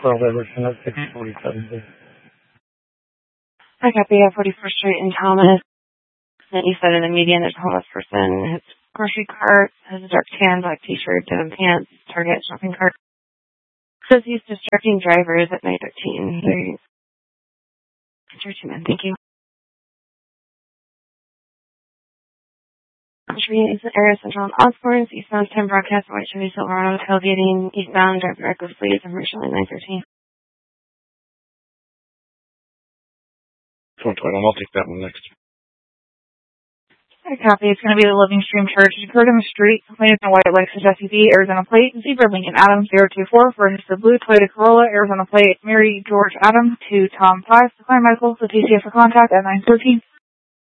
12 Everton at 647. I copy at 41st Street in Thomas. And you said in the median there's a homeless person. His grocery cart has a dark tan, black t-shirt, denim pants, Target shopping cart. Says he's distracting drivers at 9:13. Thank you. Entry is area central on Osborne, eastbound 10 broadcast, white Chevy Silverado, tailgating, eastbound, driving recklessly, commercially 9:13. I'll take that one next. I copy. It's going to be the Living Stream Church. Occurred on the street. Complainant in a white Lexus SUV, Arizona plate. Zebra Lincoln Adams 024. Furnished the blue Toyota Corolla, Arizona plate. Mary George Adams to Tom 5. Decline Michael. The TCF for contact at 9:13.